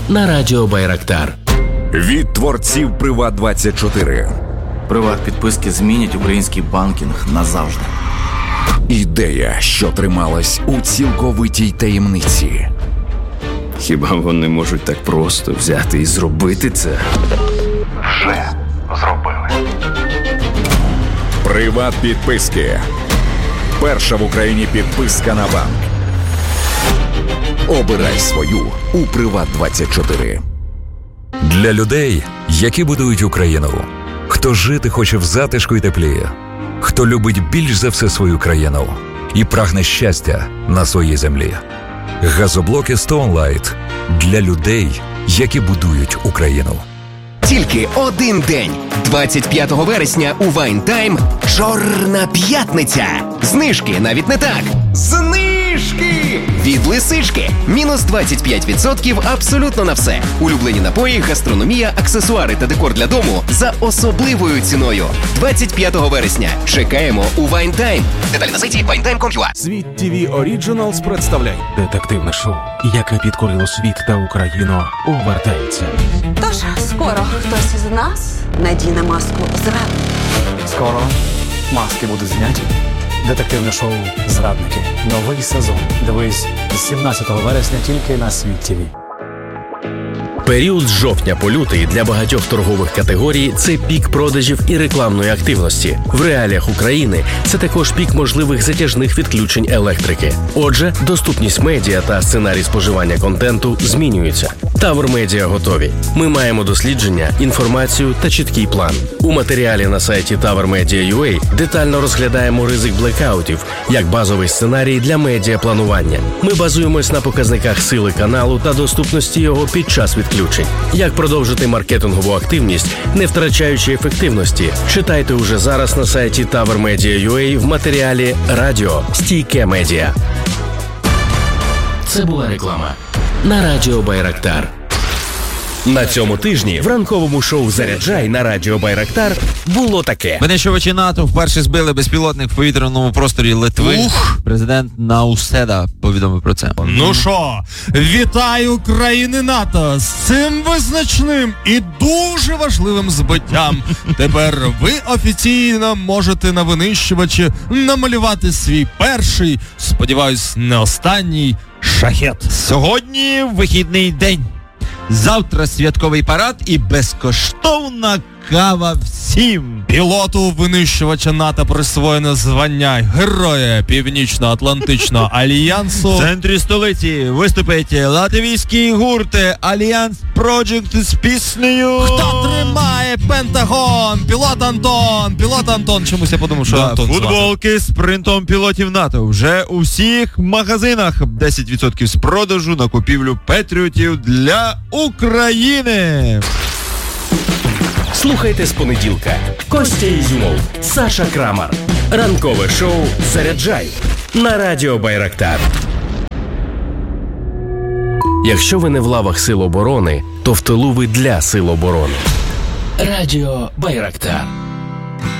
на Радіо Байрактар. Від творців Приват24. Приват-підписки змінять український банкінг назавжди. Ідея, що трималась у цілковитій таємниці. Хіба вони можуть так просто взяти і зробити це? Вже зробили. Приват-підписки. Перша в Україні підписка на банк. Обирай свою у Приват24. Для людей, які будують Україну. Хто жити хоче в затишку і теплі. Хто любить більш за все свою країну і прагне щастя на своїй землі. Газоблоки Stone Light для людей, які будують Україну. Тільки один день. 25 вересня у Wine Time Чорна п'ятниця. Знижки навіть не так. Знижки! Від Лисички. Мінус 25% абсолютно на все. Улюблені напої, гастрономія, аксесуари та декор для дому за особливою ціною. 25 вересня. Чекаємо у Wine Time. Деталі на сайті winetime.com.ua. Світ TV Originals представляє детективне шоу, яке підкорило світ та Україну, увертається. Тож, скоро хтось із нас надіне маску зрадника. Скоро маски будуть зняті. Детективне шоу «Зрадники». Новий сезон. Дивись з 17 вересня тільки на Світ ТВ. Період з жовтня по лютий для багатьох торгових категорій – це пік продажів і рекламної активності. В реаліях України це також пік можливих затяжних відключень електрики. Отже, доступність медіа та сценарій споживання контенту змінюються. Тавр Медіа готові. Ми маємо дослідження, інформацію та чіткий план. У матеріалі на сайті TowerMedia.ua детально розглядаємо ризик блекаутів як базовий сценарій для медіапланування. Ми базуємось на показниках сили каналу та доступності його під час відключень. Як продовжити маркетингову активність, не втрачаючи ефективності? Читайте уже зараз на сайті TowerMedia.ua в матеріалі «Радіо. Стійке медіа». Це була реклама на Радіо Байрактар. На цьому тижні в ранковому шоу «Заряджай» на Радіо Байрактар було таке. Винищувачі НАТО вперше збили безпілотник в повітряному просторі Литви. Президент Науседа повідомив про це. Ну що, вітаю країни НАТО з цим визначним і дуже важливим збиттям. Тепер ви офіційно можете на винищувачі намалювати свій перший, сподіваюсь, не останній шахет. Сьогодні вихідний день. Завтра святковий парад і безкоштовна кава всім. Пілоту винищувача НАТО присвоєно звання Героя Північно-Атлантичного альянсу. В центрі столиці виступить латвійський гурт Альянс Project з піснею «Хто тримає Пентагон?» Пілот Антон. Чомусь я подумав, що Антон футболки з принтом пілотів НАТО. Вже у всіх магазинах 10% з продажу на купівлю патріотів для України. Слухайте з понеділка. Костя Ізюмов, Саша Крамар. Ранкове шоу «Заряджай» на Радіо Байрактар. Якщо ви не в лавах Сил оборони, то в тилу ви для Сил оборони. Радіо Байрактар.